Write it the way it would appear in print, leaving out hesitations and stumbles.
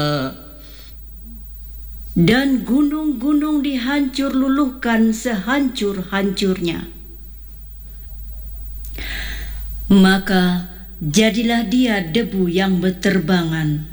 dan gunung-gunung dihancur luluhkan sehancur-hancurnya. Maka jadilah dia debu yang berterbangan,